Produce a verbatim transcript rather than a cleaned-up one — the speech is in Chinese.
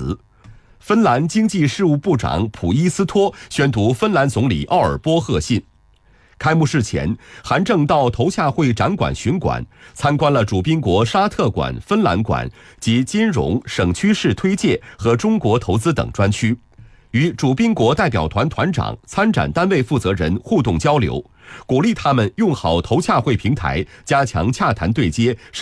辞。芬兰经济事务部长普伊斯托宣读芬兰总理奥尔波贺信。开幕式前，韩正到头洽会展馆巡馆，参观了主宾国沙特馆、芬兰馆及金融、省区市推介和中国投资等专区，与主宾国代表团团长、参展单位负责人互动交流，鼓励他们用好头洽会平台，加强洽谈对接。